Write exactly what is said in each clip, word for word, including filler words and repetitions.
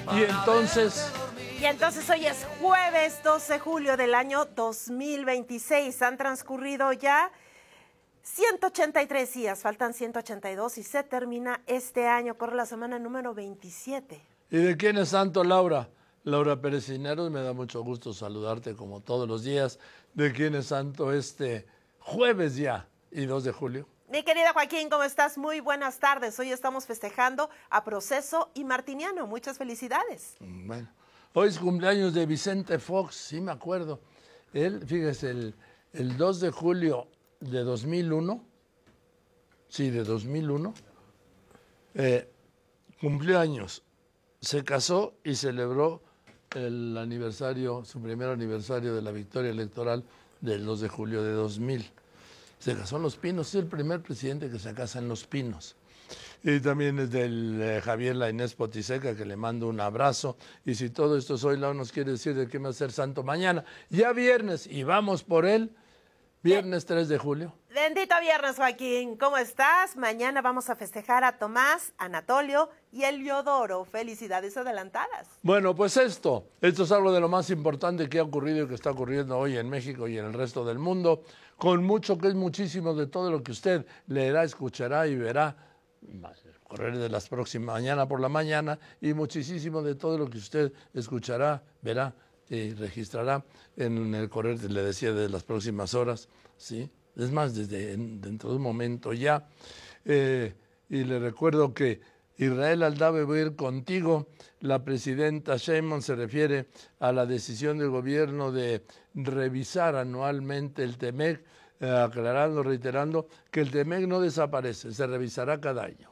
Y entonces... Y entonces hoy es jueves doce de julio del año dos mil veintiséis. Han transcurrido ya ciento ochenta y tres días, faltan ciento ochenta y dos y se termina este año. Corre la semana número veintisiete. ¿Y de quién es santo, Laura? Laura Pérez Cisneros, me da mucho gusto saludarte como todos los días. ¿De quién es santo este jueves ya y dos de julio? Mi querida Joaquín, ¿cómo estás? Muy buenas tardes. Hoy estamos festejando a Proceso y Martiniano. Muchas felicidades. Bueno, hoy es cumpleaños de Vicente Fox, sí me acuerdo. Él, fíjese, el, el dos de julio de dos mil uno, sí, de dos mil uno, eh, cumplió años, se casó y celebró el aniversario, su primer aniversario de la victoria electoral del dos de julio de dos mil. Se casó en Los Pinos, es el primer presidente que se casa en Los Pinos. Y también es del eh, Javier La Inés Potiseca, que le mando un abrazo. Y si todo esto es hoy, Lau nos quiere decir de qué va a ser santo mañana. Ya viernes, y vamos por él, viernes tres de julio. Bendito viernes, Joaquín. ¿Cómo estás? Mañana vamos a festejar a Tomás, Anatolio y Eliodoro. Felicidades adelantadas. Bueno, pues esto, esto es algo de lo más importante que ha ocurrido y que está ocurriendo hoy en México y en el resto del mundo, con mucho que es muchísimo de todo lo que usted leerá, escuchará y verá, correr de las próximas mañana por la mañana, y muchísimo de todo lo que usted escuchará, verá y registrará en el correr, le decía, de las próximas horas, ¿sí? Es más, desde dentro de un momento ya. Eh, y le recuerdo que Israel Aldave va a ir contigo. La presidenta Sheinbaum se refiere a la decisión del gobierno de revisar anualmente el TEMEC, eh, aclarando, reiterando que el TEMEC no desaparece, se revisará cada año.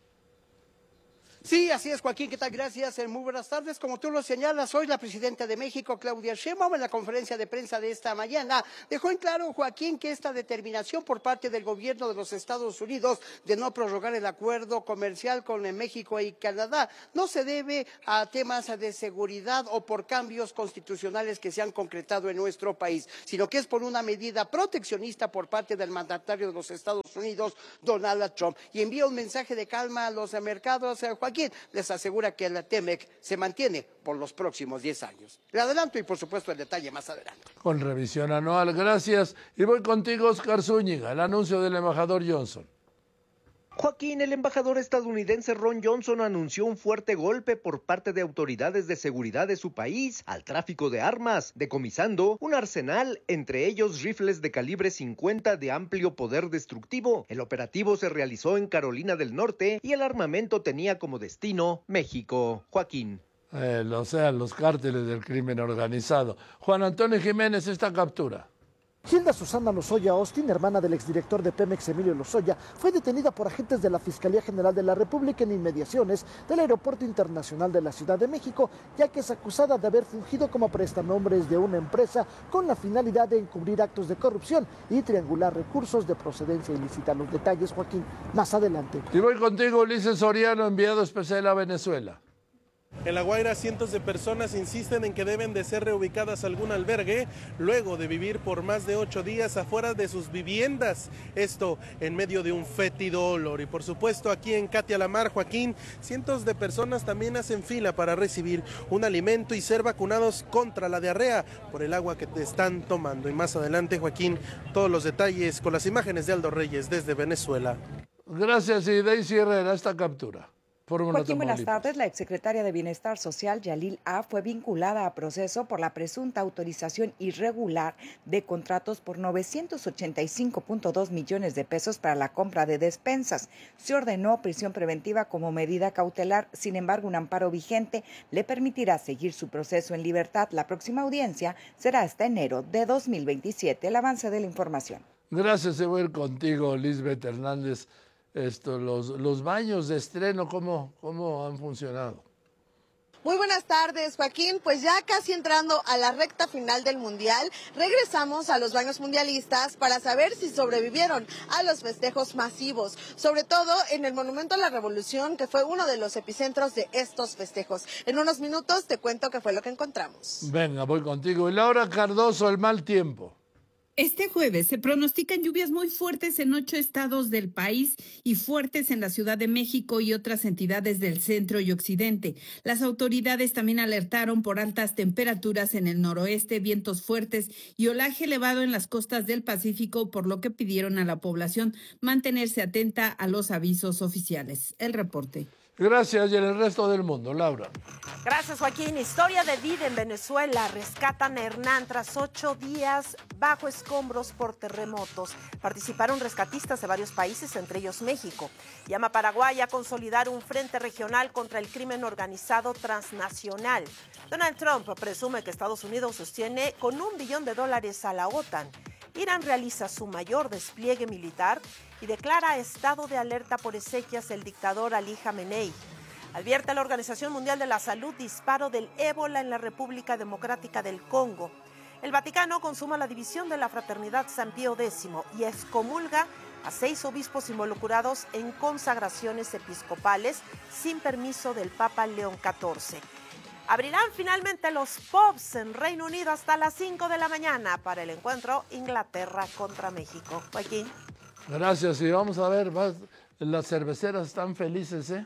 Sí, así es, Joaquín, ¿qué tal? Gracias, eh, muy buenas tardes. Como tú lo señalas, hoy la presidenta de México, Claudia Sheinbaum, en la conferencia de prensa de esta mañana, dejó en claro, Joaquín, que esta determinación por parte del gobierno de los Estados Unidos de no prorrogar el acuerdo comercial con eh, México y Canadá no se debe a temas de seguridad o por cambios constitucionales que se han concretado en nuestro país, sino que es por una medida proteccionista por parte del mandatario de los Estados Unidos, Donald Trump, y envía un mensaje de calma a los eh, mercados, eh, Joaquín. Aquí les asegura que la TEMEC se mantiene por los próximos diez años. Le adelanto y por supuesto el detalle más adelante. Con revisión anual, gracias. Y voy contigo, Oscar Zúñiga, el anuncio del embajador Johnson. Joaquín, el embajador estadounidense Ron Johnson anunció un fuerte golpe por parte de autoridades de seguridad de su país al tráfico de armas, decomisando un arsenal, entre ellos rifles de calibre cincuenta de amplio poder destructivo. El operativo se realizó en Carolina del Norte y el armamento tenía como destino México. Joaquín. Eh, o sea, los cárteles del crimen organizado. Juan Antonio Jiménez, esta captura. Hilda Susana Lozoya Austin, hermana del exdirector de Pemex Emilio Lozoya, fue detenida por agentes de la Fiscalía General de la República en inmediaciones del Aeropuerto Internacional de la Ciudad de México, ya que es acusada de haber fungido como prestanombres de una empresa con la finalidad de encubrir actos de corrupción y triangular recursos de procedencia ilícita. Los detalles, Joaquín, más adelante. Y voy contigo, Ulises Soriano, enviado especial a Venezuela. En La Guaira, cientos de personas insisten en que deben de ser reubicadas a algún albergue luego de vivir por más de ocho días afuera de sus viviendas. Esto en medio de un fétido olor. Y por supuesto, aquí en Katia La Mar, Joaquín, cientos de personas también hacen fila para recibir un alimento y ser vacunados contra la diarrea por el agua que te están tomando. Y más adelante, Joaquín, todos los detalles con las imágenes de Aldo Reyes desde Venezuela. Gracias, y Daisy Herrera, esta captura. Joaquín, buenas tardes. La exsecretaria de Bienestar Social, Yalil A., fue vinculada a proceso por la presunta autorización irregular de contratos por novecientos ochenta y cinco punto dos millones de pesos para la compra de despensas. Se ordenó prisión preventiva como medida cautelar. Sin embargo, un amparo vigente le permitirá seguir su proceso en libertad. La próxima audiencia será hasta enero de dos mil veintisiete. El avance de la información. Gracias, se voy a ir contigo, Lisbeth Hernández. Esto, los, los baños de estreno, ¿cómo, cómo han funcionado? Muy buenas tardes, Joaquín. Pues ya casi entrando a la recta final del Mundial, regresamos a los baños mundialistas para saber si sobrevivieron a los festejos masivos, sobre todo en el Monumento a la Revolución, que fue uno de los epicentros de estos festejos. En unos minutos te cuento qué fue lo que encontramos. Venga, voy contigo. Y Laura Cardoso, el mal tiempo. Este jueves se pronostican lluvias muy fuertes en ocho estados del país y fuertes en la Ciudad de México y otras entidades del centro y occidente. Las autoridades también alertaron por altas temperaturas en el noroeste, vientos fuertes y olaje elevado en las costas del Pacífico, por lo que pidieron a la población mantenerse atenta a los avisos oficiales. El reporte. Gracias, y en el resto del mundo, Laura. Gracias, Joaquín. Historia de vida en Venezuela. Rescatan a Hernán tras ocho días bajo escombros por terremotos. Participaron rescatistas de varios países, entre ellos México. Llama a Paraguay a consolidar un frente regional contra el crimen organizado transnacional. Donald Trump presume que Estados Unidos sostiene con un billón de dólares a la OTAN. Irán realiza su mayor despliegue militar y declara estado de alerta por exequias el dictador Ali Jamenei. Advierte a la Organización Mundial de la Salud disparo del ébola en la República Democrática del Congo. El Vaticano consuma la división de la Fraternidad San Pío Décimo y excomulga a seis obispos involucrados en consagraciones episcopales sin permiso del Papa León catorce. Abrirán finalmente los pubs en Reino Unido hasta las cinco de la mañana para el encuentro Inglaterra contra México. Joaquín. Gracias, y vamos a ver, va, las cerveceras están felices, ¿eh?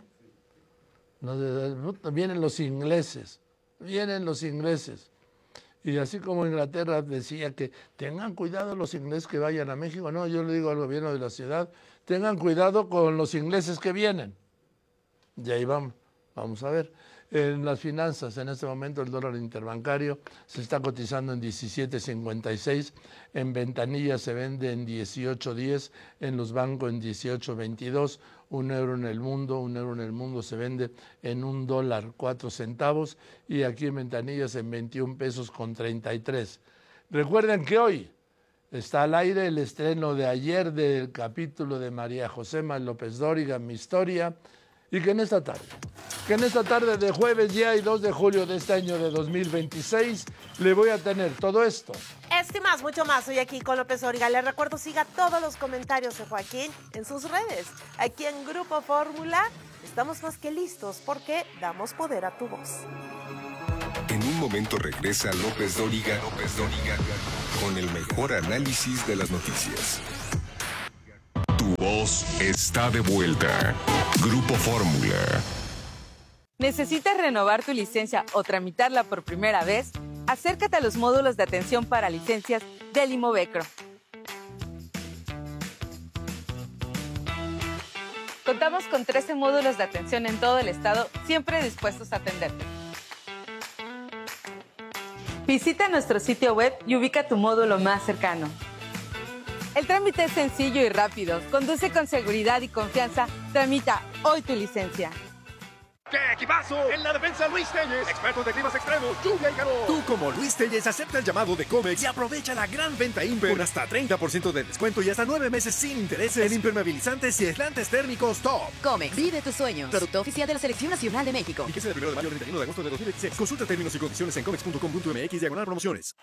Vienen los ingleses, vienen los ingleses. Y así como Inglaterra decía que tengan cuidado los ingleses que vayan a México, no, yo le digo al gobierno de la ciudad, tengan cuidado con los ingleses que vienen. Y ahí vamos, vamos a ver. En las finanzas, en este momento el dólar interbancario se está cotizando en diecisiete cincuenta y seis, en ventanillas se vende en dieciocho diez, en los bancos en dieciocho veintidós, un euro en el mundo, un euro en el mundo se vende en un dólar cuatro centavos y aquí en ventanillas en veintiún pesos con treinta y tres. Recuerden que hoy está al aire el estreno de ayer del capítulo de María Josema López Dóriga, Mi Historia, y que en esta tarde, que en esta tarde de jueves ya y dos de julio de este año de dos mil veintiséis, le voy a tener todo esto. Este y más, mucho más, hoy aquí con López Dóriga. Les recuerdo, siga todos los comentarios de Joaquín en sus redes. Aquí en Grupo Fórmula estamos más que listos porque damos poder a tu voz. En un momento regresa López Dóriga, López Dóriga, con el mejor análisis de las noticias. Tu voz está de vuelta. Grupo Fórmula. ¿Necesitas renovar tu licencia o tramitarla por primera vez? Acércate a los módulos de atención para licencias del Imovecro. Contamos con trece módulos de atención en todo el estado, siempre dispuestos a atenderte. Visita nuestro sitio web y ubica tu módulo más cercano. El trámite es sencillo y rápido. Conduce con seguridad y confianza. Tramita hoy tu licencia. ¡Qué equipazo! En la defensa, Luis Telles, experto de climas extremos, lluvia y calor. Tú, como Luis Telles, acepta el llamado de Comex y aprovecha la gran venta Imper con hasta treinta por ciento de descuento y hasta nueve meses sin intereses en impermeabilizantes y aislantes térmicos top. Comex, vive tus sueños. Producto oficial de la Selección Nacional de México. Fíjese del primero de mayo al treinta y uno de agosto de dos mil veintiséis. Consulta términos y condiciones en comex punto com punto m x diagonal promociones.